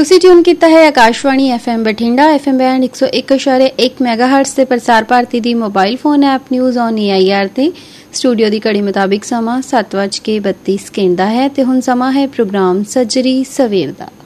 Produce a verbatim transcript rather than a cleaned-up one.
ਤੁਸੀਂ ट्यून ਕੀਤਾ ਹੈ Akashvani F M Bathinda F M band ਇੱਕ ਸੌ ਇੱਕ ਇਸ਼ਾਰੇ ਇੱਕ ਮੈਗਾਹਰਟਜ਼ ਤੇ ਪ੍ਰਸਾਰ ਭਾਰਤੀ ਦੀ mobile phone app news on A I R ਤੇ ਸਟੂਡੀਓ ਦੀ ਘੜੀ ਮੁਤਾਬਿਕ ਸਮਾਂ ਸੱਤ ਵੱਜ ਕੇ ਬੱਤੀ ਸਕਿੰਟ ਦਾ ਹੈ ਤੇ ਹੁਣ ਸਮਾਂ ਹੈ ਪ੍ਰੋਗਰਾਮ ਸੱਜਰੀ ਸਵੇਰ ਦਾ।